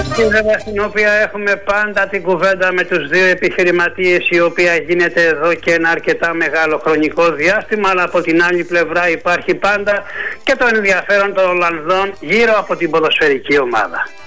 Βέβαια, στην οποία έχουμε πάντα την κουβέντα με τους δύο επιχειρηματίες, η οποία γίνεται εδώ και ένα αρκετά μεγάλο χρονικό διάστημα, αλλά από την άλλη πλευρά υπάρχει πάντα και το ενδιαφέρον των Ολλανδών γύρω από την ποδοσφαιρική ομάδα.